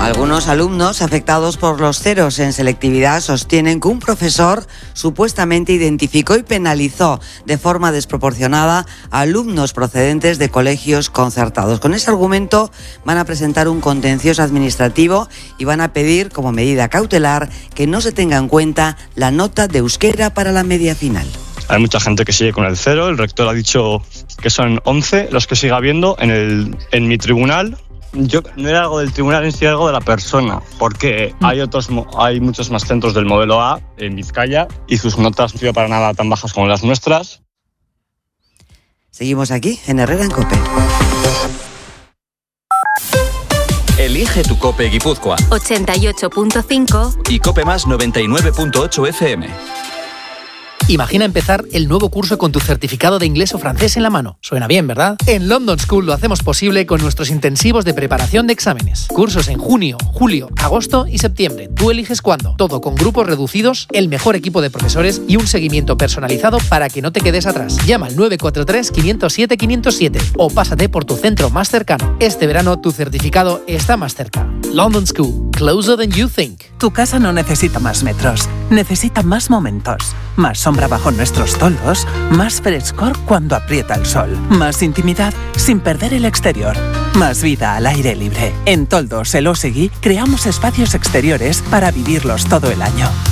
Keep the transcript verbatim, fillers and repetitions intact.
Algunos alumnos afectados por los ceros en selectividad sostienen que un profesor supuestamente identificó y penalizó de forma desproporcionada a alumnos procedentes de colegios concertados. Con ese argumento van a presentar un contencioso administrativo y van a pedir como medida cautelar que no se tenga en cuenta la nota de euskera para la media final. Hay mucha gente que sigue con el cero. El rector ha dicho que son once los que sigue habiendo en, el, en mi tribunal. Yo no era algo del tribunal en sí, algo de la persona, porque hay otros, hay muchos más centros del modelo A en Vizcaya y sus notas no han sido para nada tan bajas como las nuestras. Seguimos aquí en Herrera en COPE. Elige tu COPE Guipúzcoa ochenta y ocho punto cinco y COPE Más noventa y nueve punto ocho F M. Imagina empezar el nuevo curso con tu certificado de inglés o francés en la mano. Suena bien, ¿verdad? En London School lo hacemos posible con nuestros intensivos de preparación de exámenes. Cursos en junio, julio, agosto y septiembre. Tú eliges cuándo. Todo con grupos reducidos, el mejor equipo de profesores y un seguimiento personalizado para que no te quedes atrás. Llama al nueve cuatro tres, cinco cero siete, cinco cero siete o pásate por tu centro más cercano. Este verano tu certificado está más cerca. London School. Closer than you think. Tu casa no necesita más metros. Necesita más momentos. Más sombra bajo nuestros toldos, más frescor cuando aprieta el sol, más intimidad sin perder el exterior, más vida al aire libre. En Toldos Elósegui creamos espacios exteriores para vivirlos todo el año.